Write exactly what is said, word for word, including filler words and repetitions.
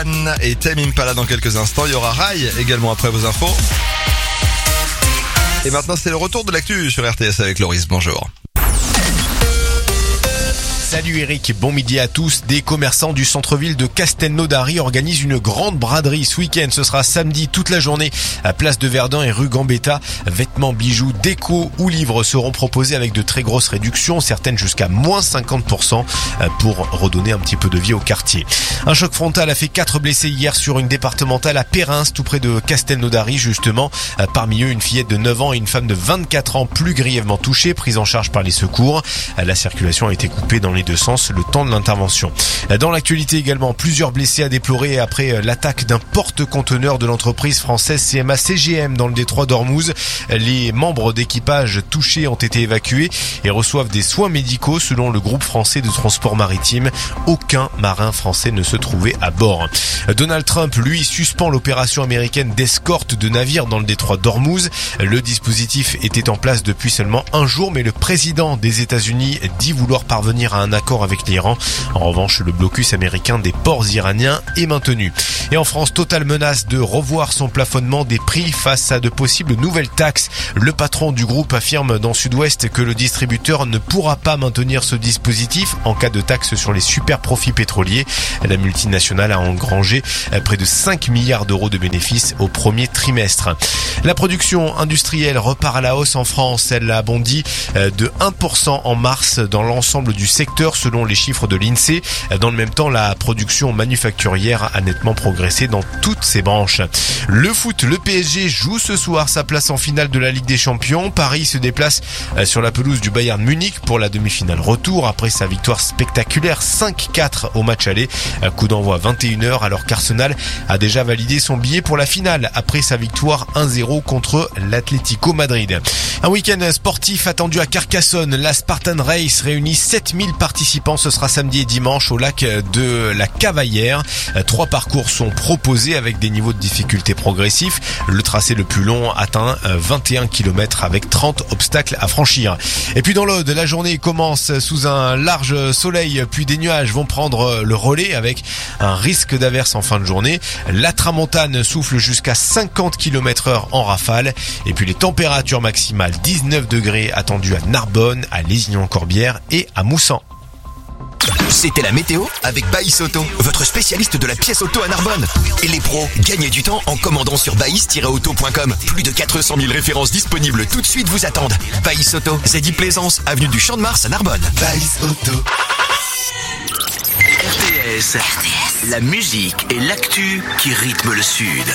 Et Tame Impala dans quelques instants. Il y aura Rai également après vos infos. Et maintenant, c'est le retour de l'actu sur R T S avec Loris. Bonjour. Salut Eric, bon midi à tous. Des commerçants du centre-ville de Castelnaudary organisent une grande braderie ce week-end. Ce sera samedi toute la journée à Place de Verdun et rue Gambetta. Vêtements, bijoux, déco ou livres seront proposés avec de très grosses réductions, certaines jusqu'à moins cinquante pour cent pour redonner un petit peu de vie au quartier. Un choc frontal a fait quatre blessés hier sur une départementale à Périns, tout près de Castelnaudary justement. Parmi eux, une fillette de neuf ans et une femme de vingt-quatre ans plus grièvement touchées, prises en charge par les secours. La circulation a été coupée dans les deux sens le temps de l'intervention. Dans l'actualité également, plusieurs blessés à déplorer après l'attaque d'un porte-conteneur de l'entreprise française C M A C G M dans le détroit d'Ormuz. Les membres d'équipage touchés ont été évacués et reçoivent des soins médicaux selon le groupe français de transport maritime. Aucun marin français ne se trouvait à bord. Donald Trump, lui, suspend l'opération américaine d'escorte de navires dans le détroit d'Ormuz. Le dispositif était en place depuis seulement un jour, mais le président des États-Unis dit vouloir parvenir à un accord avec l'Iran. En revanche, le blocus américain des ports iraniens est maintenu. Et en France, Total menace de revoir son plafonnement des prix face à de possibles nouvelles taxes. Le patron du groupe affirme dans Sud-Ouest que le distributeur ne pourra pas maintenir ce dispositif en cas de taxe sur les super profits pétroliers. La multinationale a engrangé près de cinq milliards d'euros de bénéfices au premier trimestre. La production industrielle repart à la hausse en France. Elle a bondi de un pour cent en mars dans l'ensemble du secteur selon les chiffres de l'INSEE. Dans le même temps, la production manufacturière a nettement progressé dans toutes ses branches. Le foot, le P S G joue ce soir sa place en finale de la Ligue des Champions. Paris se déplace sur la pelouse du Bayern Munich pour la demi-finale retour après sa victoire spectaculaire cinq quatre au match aller. Coup d'envoi vingt et une heures alors qu'Arsenal a déjà validé son billet pour la finale après sa victoire un zéro contre l'Atlético Madrid. Un week-end sportif attendu à Carcassonne. La Spartan Race réunit sept mille participants. Ce sera samedi et dimanche au lac de la Cavaillère. Trois parcours sont proposés avec des niveaux de difficulté progressifs. Le tracé le plus long atteint vingt et un kilomètres avec trente obstacles à franchir. Et puis dans l'Aude, la journée commence sous un large soleil, puis des nuages vont prendre le relais avec un risque d'averse en fin de journée. La tramontane souffle jusqu'à cinquante kilomètres heure en rafale. Et puis les températures maximales, dix-neuf degrés attendus à Narbonne, à Lézignan-Corbière et à Moussan. C'était la météo avec Baïs Auto, votre spécialiste de la pièce auto à Narbonne. Et les pros, gagnez du temps en commandant sur baïs tiret auto point com. Plus de quatre cent mille références disponibles tout de suite vous attendent. Baïs Auto, Zedi Plaisance, avenue du Champ de Mars à Narbonne. Baïs Auto. R T S, la musique et l'actu qui rythment le Sud.